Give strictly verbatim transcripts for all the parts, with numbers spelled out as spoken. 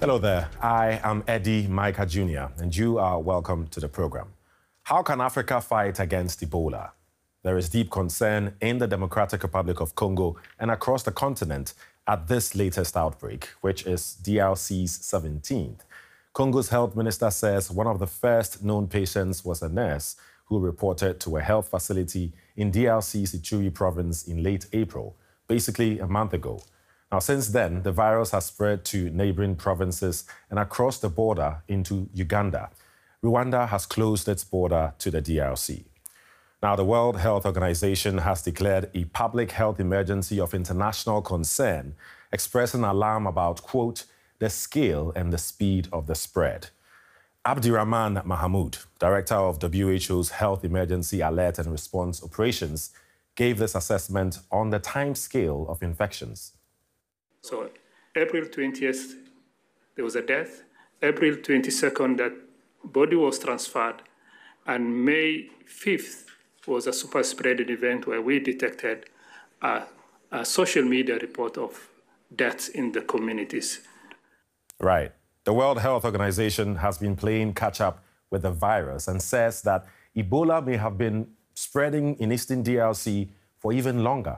Hello there. I am Eddie Micah Junior, and you are welcome to the program. How can Africa fight against Ebola? There is deep concern in the Democratic Republic of Congo and across the continent at this latest outbreak, which is D R C's seventeenth. Congo's health minister says one of the first known patients was a nurse who reported to a health facility in D R C's Ituri province in late April, basically a month ago. Now, since then, the virus has spread to neighboring provinces and across the border into Uganda. Rwanda has closed its border to the D R C. Now, the World Health Organization has declared a public health emergency of international concern, expressing alarm about, quote, the scale and the speed of the spread. Abdirahman Mahamoud, director of W H O's Health Emergency Alert and Response Operations, gave this assessment on the time scale of infections. So April twentieth, there was a death. April twenty-second, that body was transferred. And May fifth was a super spreading event where we detected a, a social media report of deaths in the communities. Right. The World Health Organization has been playing catch-up with the virus and says that Ebola may have been spreading in eastern D R C for even longer.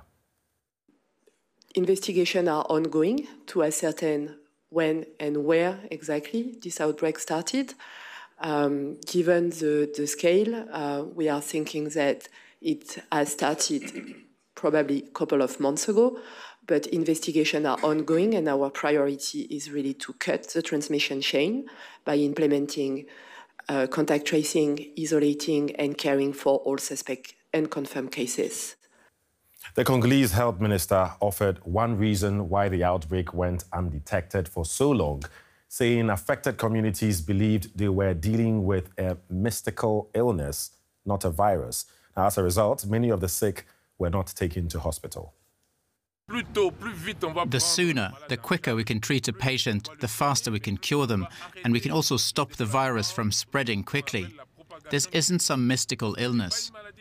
Investigations are ongoing to ascertain when and where exactly this outbreak started. Um, given the, the scale, uh, we are thinking that it has started probably a couple of months ago, but investigations are ongoing, and our priority is really to cut the transmission chain by implementing uh, contact tracing, isolating, and caring for all suspect and confirmed cases. The Congolese health minister offered one reason why the outbreak went undetected for so long, saying affected communities believed they were dealing with a mystical illness, not a virus. Now, as a result, many of the sick were not taken to hospital. The sooner, the quicker we can treat a patient, the faster we can cure them, and we can also stop the virus from spreading quickly. This isn't some mystical illness.